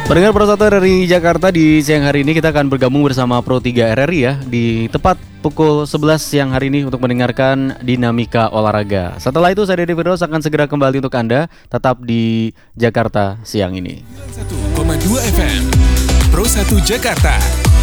Pendengar Pro 1 RRI Jakarta, di siang hari ini kita akan bergabung bersama Pro 3 RRI ya, di tepat pukul 11 siang hari ini untuk mendengarkan Dinamika Olahraga. Setelah itu saya Dedi Firdaus akan segera kembali untuk Anda, tetap di Jakarta siang ini. 91,2 FM Pro 1 Jakarta.